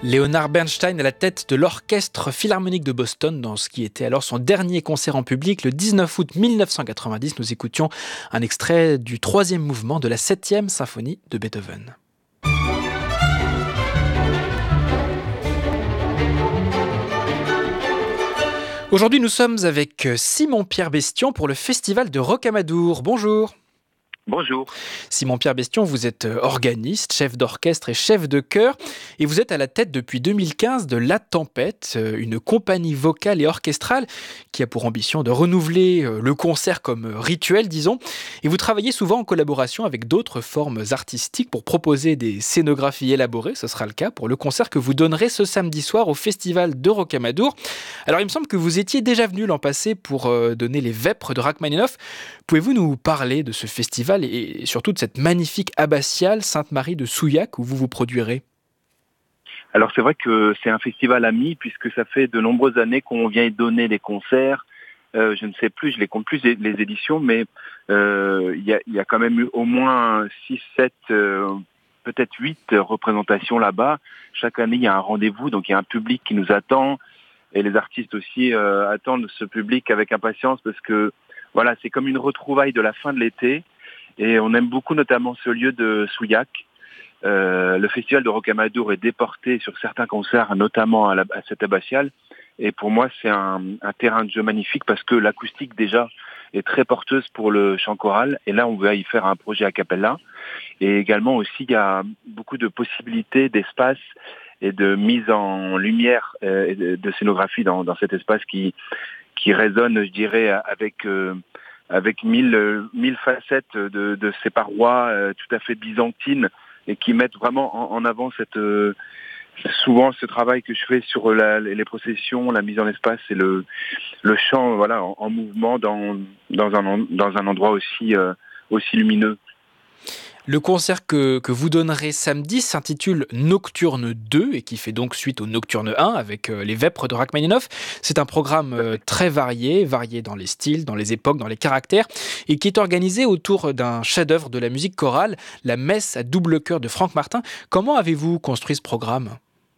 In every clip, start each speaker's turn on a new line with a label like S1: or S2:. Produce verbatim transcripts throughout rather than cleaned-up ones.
S1: Leonard Bernstein à la tête de l'Orchestre Philharmonique de Boston dans ce qui était alors son dernier concert en public le dix-neuf août mille neuf cent quatre-vingt-dix. Nous écoutions un extrait du troisième mouvement de la septième symphonie de Beethoven. Aujourd'hui, nous sommes avec Simon-Pierre Bestion pour le Festival de Rocamadour. Bonjour.
S2: Bonjour.
S1: Simon-Pierre Bestion, vous êtes organiste, chef d'orchestre et chef de chœur, et vous êtes à la tête depuis deux mille quinze de La Tempête, une compagnie vocale et orchestrale qui a pour ambition de renouveler le concert comme rituel, disons, et vous travaillez souvent en collaboration avec d'autres formes artistiques pour proposer des scénographies élaborées. Ce sera le cas pour le concert que vous donnerez ce samedi soir au Festival de Rocamadour. Alors il me semble que vous étiez déjà venu l'an passé pour donner les Vêpres de Rachmaninoff. Pouvez-vous nous parler de ce festival et surtout de cette magnifique abbatiale Sainte-Marie de Souillac où vous vous produirez?
S2: Alors c'est vrai que c'est un festival ami puisque ça fait de nombreuses années qu'on vient y donner des concerts. Euh, je ne sais plus, je les compte plus les, les éditions, mais euh, il y, a, y a quand même eu au moins six, sept, euh, peut-être huit représentations là-bas. Chaque année il y a un rendez-vous, donc il y a un public qui nous attend et les artistes aussi euh, attendent ce public avec impatience parce que voilà, c'est comme une retrouvaille de la fin de l'été. Et on aime beaucoup notamment ce lieu de Souillac. Euh, le festival de Rocamadour est déporté sur certains concerts, notamment à, la, à cette abbatiale. Et pour moi, c'est un, un terrain de jeu magnifique parce que l'acoustique déjà est très porteuse pour le chant choral. Et là, on va y faire un projet a cappella. Et également aussi, il y a beaucoup de possibilités d'espace et de mise en lumière euh, et de, de scénographie dans, dans cet espace qui, qui résonne, je dirais, avec... Euh, avec mille, euh, mille facettes de, de ces parois euh, tout à fait byzantines et qui mettent vraiment en, en avant cette, euh, souvent ce travail que je fais sur la, les processions, la mise en espace et le, le chant voilà, en, en mouvement dans, dans, un, dans un endroit aussi, euh, aussi lumineux.
S1: Le concert que, que vous donnerez samedi s'intitule Nocturne deux et qui fait donc suite au Nocturne un avec euh, les Vêpres de Rachmaninoff. C'est un programme euh, très varié, varié dans les styles, dans les époques, dans les caractères et qui est organisé autour d'un chef-d'œuvre de la musique chorale, la Messe à double chœur de Franck Martin. Comment avez-vous construit ce programme ?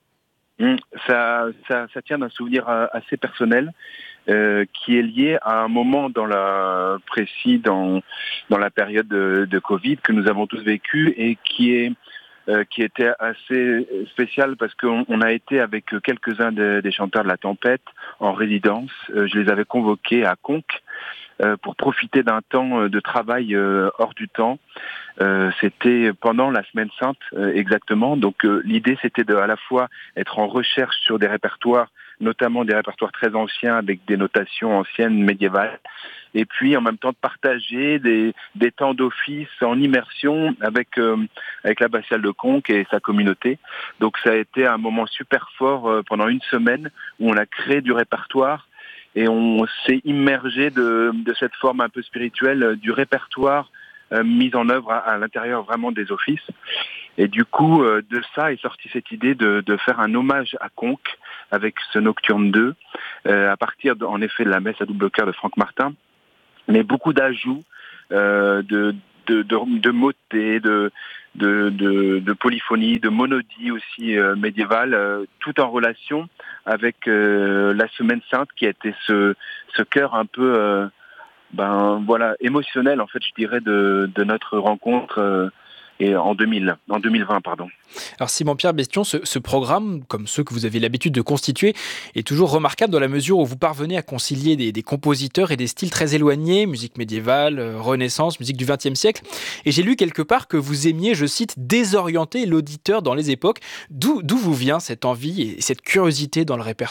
S2: Mmh, ça, ça, ça tient d'un souvenir assez personnel. Euh, qui est lié à un moment dans la précis dans dans la période de, de Covid que nous avons tous vécu et qui est euh, qui était assez spécial parce qu'on on a été avec quelques-uns de, des chanteurs de La Tempête en résidence. Euh, je les avais convoqués à Conques euh, pour profiter d'un temps de travail euh, hors du temps. Euh, c'était pendant la Semaine Sainte euh, exactement. Donc euh, l'idée c'était de à la fois être en recherche sur des répertoires, notamment des répertoires très anciens avec des notations anciennes médiévales, et puis en même temps de partager des, des temps d'office en immersion avec euh, avec l'abbatiale de Conques et sa communauté. Donc ça a été un moment super fort euh, pendant une semaine où on a créé du répertoire et on s'est immergé de, de cette forme un peu spirituelle euh, du répertoire euh, mise en œuvre à, à l'intérieur vraiment des offices. Et du coup, euh, de ça est sortie cette idée de, de faire un hommage à Conques avec ce Nocturne deux, euh, à partir de, en effet de la Messe à double chœur de Franck Martin, mais beaucoup d'ajouts, euh, de, de, de, de motets, de, de, de, de polyphonie, de monodie aussi euh, médiévale, euh, tout en relation avec euh, la Semaine Sainte qui a été ce, ce chœur un peu euh, ben, voilà, émotionnel en fait, je dirais, de, de notre rencontre euh, et en deux mille, en deux mille vingt, pardon.
S1: Alors Simon-Pierre Bestion, ce, ce programme, comme ceux que vous avez l'habitude de constituer, est toujours remarquable dans la mesure où vous parvenez à concilier des, des compositeurs et des styles très éloignés, musique médiévale, euh, Renaissance, musique du vingtième siècle. Et j'ai lu quelque part que vous aimiez, je cite, désorienter l'auditeur dans les époques. D'où, d'où vous vient cette envie et cette curiosité dans le répertoire ?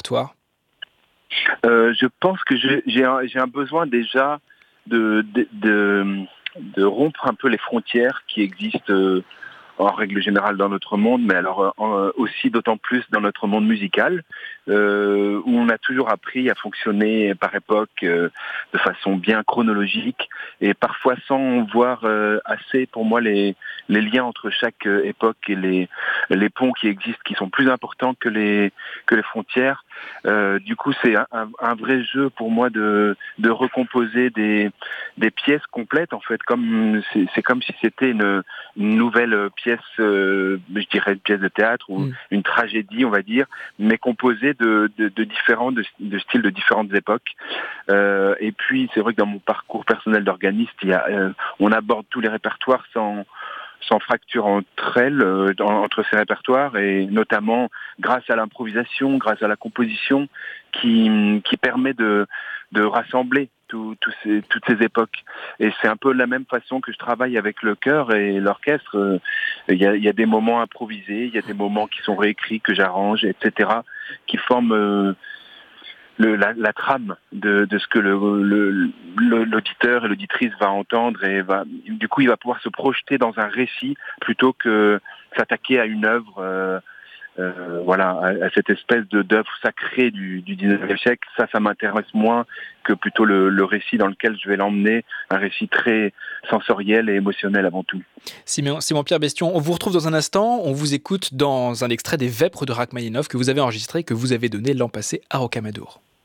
S2: euh, Je pense que j'ai, j'ai, un, j'ai un besoin déjà de... de, de de rompre un peu les frontières qui existent euh, en règle générale dans notre monde, mais alors euh, aussi d'autant plus dans notre monde musical, euh, où on a toujours appris à fonctionner par époque euh, de façon bien chronologique et parfois sans voir euh, assez pour moi les, les liens entre chaque euh, époque et les, les ponts qui existent, qui sont plus importants que les, que les frontières. Euh, du coup, c'est un, un vrai jeu pour moi de, de recomposer des, des pièces complètes, en fait, comme c'est, c'est comme si c'était une, une nouvelle pièce pièce, euh, je dirais une pièce de théâtre ou mmh. une tragédie, on va dire, mais composée de, de, de différents, de, de styles de différentes époques. Euh, et puis, c'est vrai que dans mon parcours personnel d'organiste, il y a, euh, on aborde tous les répertoires sans sans fracture entre elles, euh, dans, entre ces répertoires, et notamment grâce à l'improvisation, grâce à la composition, qui, qui permet de, de rassembler tout, tout ces, toutes ces époques. Et c'est un peu la même façon que je travaille avec le chœur et l'orchestre. Euh, il y a, il y a des moments improvisés, il y a des moments qui sont réécrits, que j'arrange, et cetera, qui forment... Euh, Le, la, la trame de, de ce que le, le, le, l'auditeur et l'auditrice va entendre, et va, du coup il va pouvoir se projeter dans un récit plutôt que s'attaquer à une œuvre, euh, euh, voilà, à, à cette espèce de d'œuvre sacrée du, du dix-neuvième siècle. Ça, ça m'intéresse moins que plutôt le, le récit dans lequel je vais l'emmener, un récit très sensoriel et émotionnel avant tout.
S1: Simon, Simon-Pierre Bestion, on vous retrouve dans un instant, on vous écoute dans un extrait des Vêpres de Rachmaninov que vous avez enregistré, que vous avez donné l'an passé à Rocamadour.